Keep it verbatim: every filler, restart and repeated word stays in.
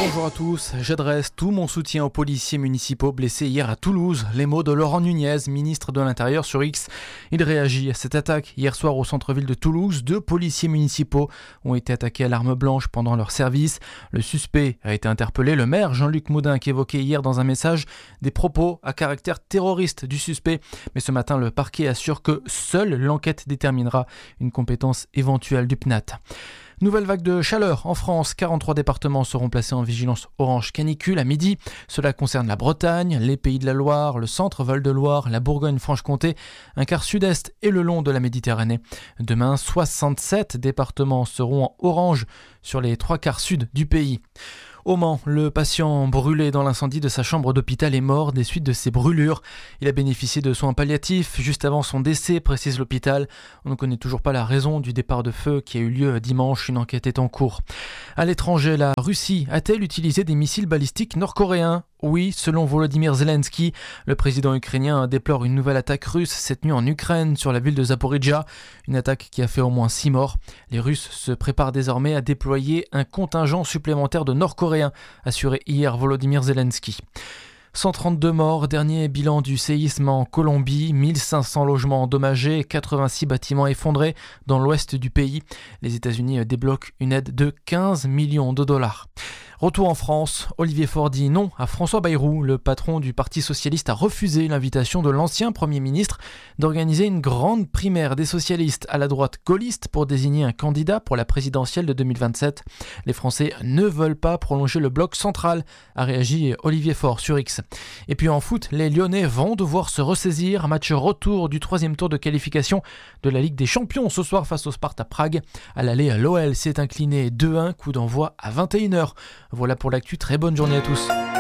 Bonjour à tous, j'adresse tout mon soutien aux policiers municipaux blessés hier à Toulouse. Les mots de Laurent Nunez, ministre de l'Intérieur sur X. Il réagit à cette attaque. Hier soir au centre-ville de Toulouse, deux policiers municipaux ont été attaqués à l'arme blanche pendant leur service. Le suspect a été interpellé. Le maire Jean-Luc Moudinque évoquait hier dans un message des propos à caractère terroriste du suspect. Mais ce matin, le parquet assure que seule l'enquête déterminera une compétence éventuelle du P N A T. Nouvelle vague de chaleur en France, quarante-trois départements seront placés en vigilance orange canicule à midi. Cela concerne la Bretagne, les Pays de la Loire, le centre Val-de-Loire, la Bourgogne-Franche-Comté, un quart sud-est et le long de la Méditerranée. Demain, soixante-sept départements seront en orange sur les trois quarts sud du pays. Au Mans, le patient brûlé dans l'incendie de sa chambre d'hôpital est mort des suites de ses brûlures. Il a bénéficié de soins palliatifs juste avant son décès, précise l'hôpital. On ne connaît toujours pas la raison du départ de feu qui a eu lieu dimanche. Une enquête est en cours. À l'étranger, la Russie a-t-elle utilisé des missiles balistiques nord-coréens ? Oui, selon Volodymyr Zelensky, le président ukrainien déplore une nouvelle attaque russe cette nuit en Ukraine sur la ville de Zaporijjia, une attaque qui a fait au moins six morts. Les Russes se préparent désormais à déployer un contingent supplémentaire de Nord-Coréens, assurait hier Volodymyr Zelensky. cent trente-deux morts, dernier bilan du séisme en Colombie, mille cinq cents logements endommagés, quatre-vingt-six bâtiments effondrés dans l'ouest du pays. Les États-Unis débloquent une aide de quinze millions de dollars. Retour en France, Olivier Faure dit non à François Bayrou. Le patron du Parti socialiste a refusé l'invitation de l'ancien Premier ministre d'organiser une grande primaire des socialistes à la droite gaulliste pour désigner un candidat pour la présidentielle de deux mille vingt-sept. Les Français ne veulent pas prolonger le bloc central, a réagi Olivier Faure sur X. Et puis en foot, les Lyonnais vont devoir se ressaisir. Match retour du troisième tour de qualification de la Ligue des Champions ce soir face au Sparta Prague. À l'aller, l'O L s'est incliné deux un, coup d'envoi à vingt et une heures. Voilà pour l'actu, très bonne journée à tous.